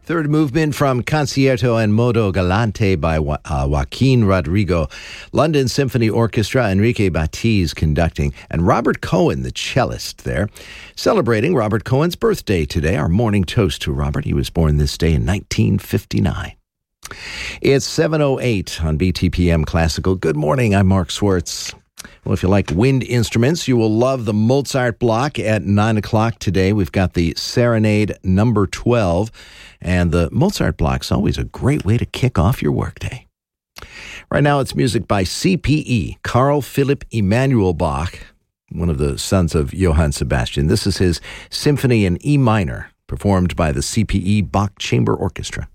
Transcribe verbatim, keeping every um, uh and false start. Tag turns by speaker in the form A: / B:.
A: Third movement from Concierto en Modo Galante by jo- uh, Joaquin Rodrigo. London Symphony Orchestra, Enrique Batiz conducting, and Robert Cohen, the cellist there. Celebrating Robert Cohen's birthday today. Our morning toast to Robert. He was born this day in nineteen fifty-nine. It's seven oh eight on B T P M Classical. Good morning, I'm Mark Swartz. Well, if you like wind instruments, you will love the Mozart block at nine o'clock today. We've got the Serenade number twelve, and the Mozart block's always a great way to kick off your workday. Right now, it's music by C P E, Carl Philipp Emanuel Bach, one of the sons of Johann Sebastian. This is his Symphony in E minor, performed by the C P E Bach Chamber Orchestra.